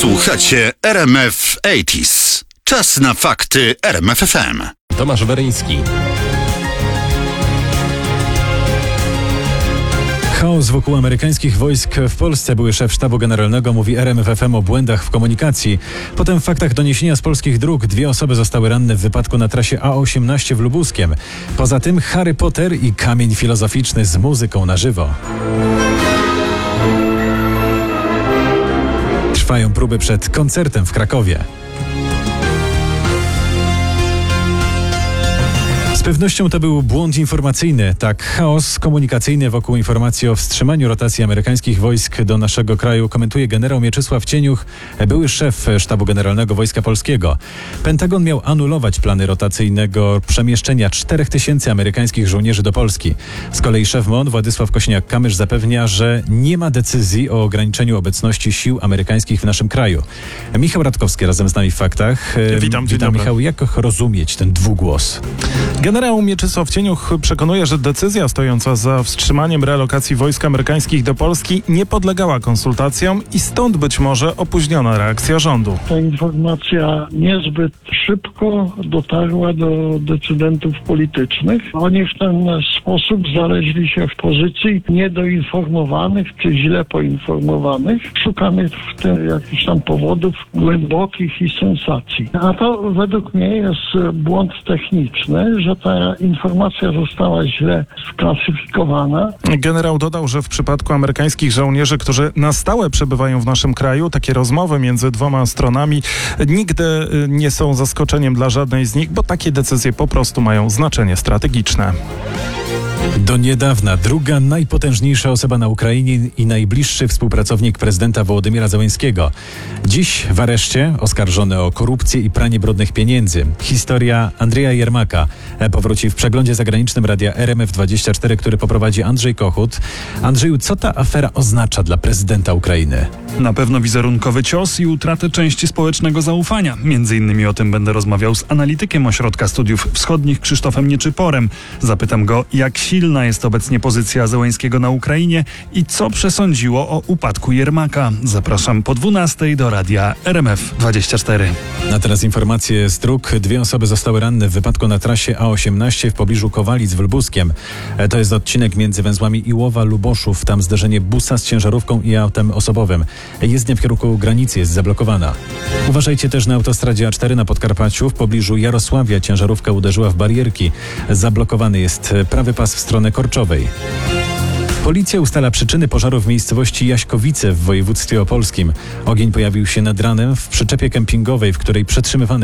Słuchacie RMF 80s. Czas na fakty RMF FM. Tomasz Weryński. Chaos wokół amerykańskich wojsk w Polsce. Były szef sztabu generalnego mówi RMF FM o błędach w komunikacji. Potem w faktach doniesienia z polskich dróg. 2 osoby zostały ranne w wypadku na trasie A18 w Lubuskiem. Poza tym Harry Potter i kamień filozoficzny z muzyką na żywo. Trwają próby przed koncertem w Krakowie. Z pewnością to był błąd informacyjny. Tak, chaos komunikacyjny wokół informacji o wstrzymaniu rotacji amerykańskich wojsk do naszego kraju komentuje generał Mieczysław Cieniuch, były szef sztabu generalnego Wojska Polskiego. Pentagon miał anulować plany rotacyjnego przemieszczenia 4000 amerykańskich żołnierzy do Polski. Z kolei szef MON Władysław Kosiniak-Kamysz zapewnia, że nie ma decyzji o ograniczeniu obecności sił amerykańskich w naszym kraju. Michał Radkowski razem z nami w faktach. Witam Michał, jak rozumieć ten dwugłos? Generał Mieczysław Cieniuch przekonuje, że decyzja stojąca za wstrzymaniem relokacji wojsk amerykańskich do Polski nie podlegała konsultacjom i stąd być może opóźniona reakcja rządu. Ta informacja niezbyt szybko dotarła do decydentów politycznych. Oni w ten sposób znaleźli się w pozycji niedoinformowanych czy źle poinformowanych, szukanych w tym jakichś tam powodów głębokich i sensacji. A to według mnie jest błąd techniczny, że ta informacja została źle sklasyfikowana. Generał dodał, że w przypadku amerykańskich żołnierzy, którzy na stałe przebywają w naszym kraju, takie rozmowy między dwoma stronami nigdy nie są zaskoczeniem dla żadnej z nich, bo takie decyzje po prostu mają znaczenie strategiczne. Do niedawna druga najpotężniejsza osoba na Ukrainie i najbliższy współpracownik prezydenta Wołodymyra Zełenskiego. Dziś w areszcie, oskarżony o korupcję i pranie brudnych pieniędzy. Historia Andrzeja Jermaka powróci w przeglądzie zagranicznym radia RMF24, który poprowadzi Andrzej Kochut. Andrzeju, co ta afera oznacza dla prezydenta Ukrainy? Na pewno wizerunkowy cios i utratę części społecznego zaufania. Między innymi o tym będę rozmawiał z analitykiem Ośrodka Studiów Wschodnich Krzysztofem Nieczyporem. Zapytam go, jak silna jest obecnie pozycja Zełenskiego na Ukrainie i co przesądziło o upadku Jermaka. Zapraszam po 12:00 do radia RMF24. A teraz informacje z dróg. 2 osoby zostały ranne w wypadku na trasie A18 w pobliżu Kowalic w Lubuskiem. To jest odcinek między węzłami Iłowa-Luboszów. Tam zderzenie busa z ciężarówką i autem osobowym. Jezdnia w kierunku granicy jest zablokowana. Uważajcie też na autostradzie A4 na Podkarpaciu. W pobliżu Jarosławia ciężarówka uderzyła w barierki. Zablokowany jest prawy pas w stronę Korczowej. Policja ustala przyczyny pożaru w miejscowości Jaśkowice w województwie opolskim. Ogień pojawił się nad ranem w przyczepie kempingowej, w której przetrzymywany